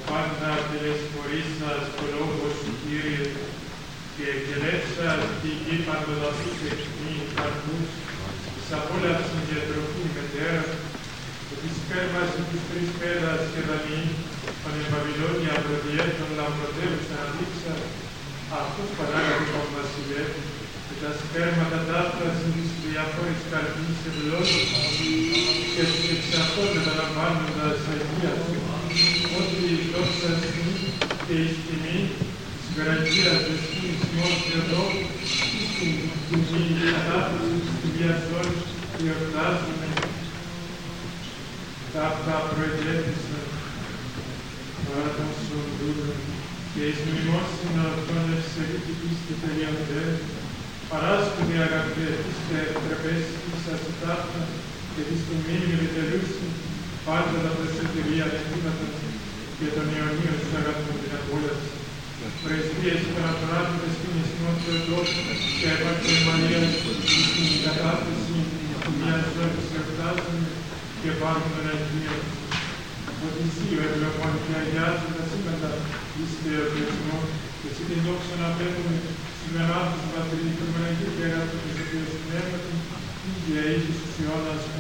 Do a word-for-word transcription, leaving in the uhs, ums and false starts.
πάντα τελεσπορήσας το λόγο σου, Κύριε, και εκελεύσας την γη παντοδαφούς εκμήν καρπούς, της απόλαυσης διατροφή μετέρα, ότι σπέρμασε τους τρεις πέδας και δανεή, πανεπαβυλώνια προδιέτων λαμπροτεύουσα αδείξα, αυτός παράγαγε τον βασιλεύ, και τα σπέρματα ταύταση της διαφόρης καρπής ευλόγησαν, και τους εξ αυτών μεταλαμβάνοντας αγία του, ότι η δόξα στιγμή και η τιμή της γραφείας της σκήνης ημών Θεοδόρου, στην τιμή κατάσταση της τιμίας όλης, γιορτάζουμε. Τα αυτά προετέθησαν παρά των σωρδούρων, και εις μνημόσυνο αυτών ευσεβήτη πίστη τελειοντέ, παράσκονται αγαπητέ, είστε ευτρεπέσεις ίσας η ταύτα, και της του μήνυ επιτελούσι, πάντα τα προσωτηρία νεκρήματα και των Ιωνίων της αγάπης την απόλαυση. Πρεσβείες υπεραπράτητες στην Ισμόν Θεοδόρου και επαγγελμανίας στην κατάθεση μιας ζωής εορτάζουμε και πάρουμε τον Αγίον. Ότι εσύ ο ευλογών και αγιάζει τα σύμπαντα εις θεοτεσμό και εσύ την δόξα να πέτουμε σημεράτους πατρίδικων Αγίου και αγάπη της Θείας Πνεύματι, ίδια ίσως τους αιώνας